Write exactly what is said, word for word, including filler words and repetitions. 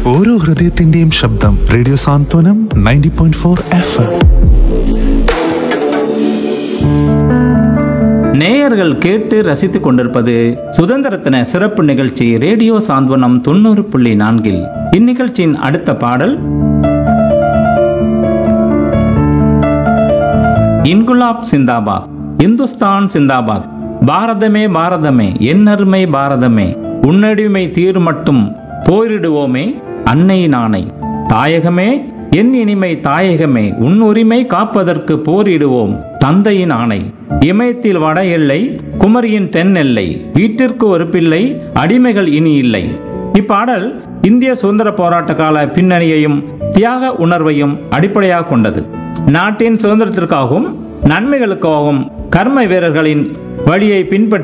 ഓരോ ഹൃദയത്തിന്റെയും ശബ്ദം. റേഡിയോ സാന്ത്വനം ninety point four F M. நேயர்கள் கேட்டு ரசித்துக் கொண்டிருப்பது சுதந்திரத்தின சிறப்பு நிகழ்ச்சி ரேடியோ சாந்த்வனம் தொண்ணூறு புள்ளி நான்கில். இந்நிகழ்ச்சியின் அடுத்த பாடல் இன்குலாப் சிந்தாபாத், இந்துஸ்தான் சிந்தாபாத், பாரதமே பாரதமே என் அருமை பாரதமே, உன்னடிமை தீர் மட்டும் போரிடுவோமே அன்னையின் ஆணை, தாயகமே என் இனிமை தாயகமே, உன் உரிமை காப்பதற்கு போரிடுவோம் தந்தையின் ஆணை, இமயத்தில் வட எல்லை குமரியின் தென் எல்லை, வீட்டிற்கு ஒரு பிள்ளை அடிமைகள் இனி இல்லை. இப்பாடல் இந்திய சுதந்திர போராட்ட கால பின்னணியையும் தியாக உணர்வையும் அடிப்படையாக கொண்டது. நாட்டின் சுதந்திரத்திற்காகவும் நன்மைகளுக்காகவும் கர்ம வீரர்களின் வழியை பின்பற்றி